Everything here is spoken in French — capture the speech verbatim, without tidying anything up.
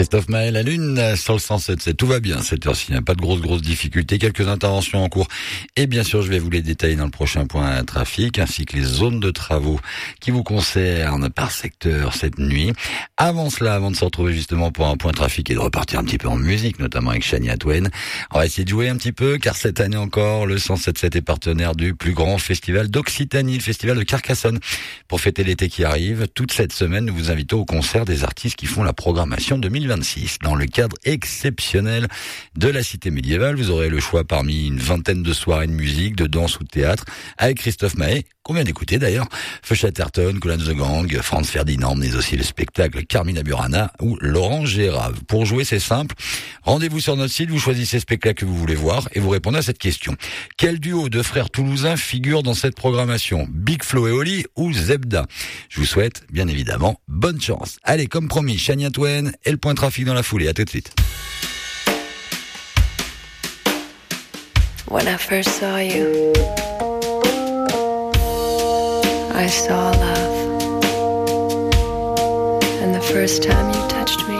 Christophe Maé, la Lune, sur le cent sept sept. Tout va bien cette heure-ci, hein. Pas de grosses, grosses difficultés. Quelques interventions en cours. Et bien sûr, je vais vous les détailler dans le prochain point trafic, ainsi que les zones de travaux qui vous concernent par secteur cette nuit. Avant cela, avant de se retrouver justement pour un point trafic et de repartir un petit peu en musique, notamment avec Shania Twain, on va essayer de jouer un petit peu, car cette année encore, le cent sept sept est partenaire du plus grand festival d'Occitanie, le festival de Carcassonne. Pour fêter l'été qui arrive, toute cette semaine, nous vous invitons au concert des artistes qui font la programmation deux mille vingt-six. Dans le cadre exceptionnel de la cité médiévale, vous aurez le choix parmi une vingtaine de soirées de musique, de danse ou de théâtre, avec Christophe Maé, qu'on vient d'écouter d'ailleurs, Feu Chatterton, Cool and the Gang, Franz Ferdinand, mais aussi le spectacle Carmina Burana ou Laurent Gérard. Pour jouer, c'est simple. Rendez-vous sur notre site, vous choisissez le spectacle que vous voulez voir et vous répondez à cette question. Quel duo de frères toulousains figure dans cette programmation? Big Flo et Oli ou Zebda? Je vous souhaite, bien évidemment, bonne chance. Allez, comme promis, Shania Twain et le point trafic dans la foulée. À tout de suite. When I first saw you, I saw love. And the first time you touched me,